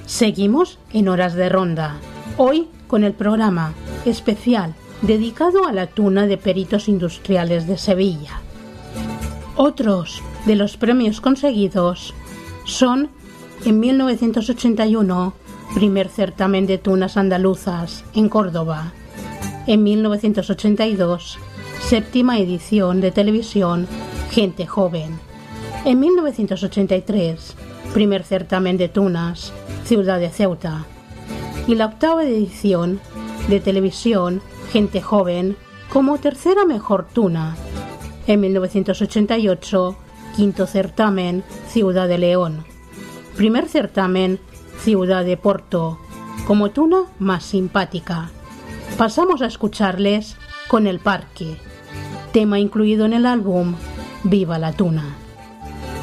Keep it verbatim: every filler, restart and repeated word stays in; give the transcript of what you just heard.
Seguimos en Horas de Ronda, hoy con el programa especial dedicado a la tuna de Peritos Industriales de Sevilla. Otros de los premios conseguidos son, en mil novecientos ochenta y uno, primer certamen de tunas andaluzas en Córdoba; en mil novecientos ochenta y dos, séptima edición de televisión Gente Joven; en mil novecientos ochenta y tres, primer certamen de tunas Ciudad de Ceuta; y la octava edición de televisión Gente Joven como tercera mejor tuna; en mil novecientos ochenta y ocho, quinto certamen Ciudad de León; primer certamen Ciudad de Porto como tuna más simpática. Pasamos a escucharles con El Parque, tema incluido en el álbum Viva la Tuna.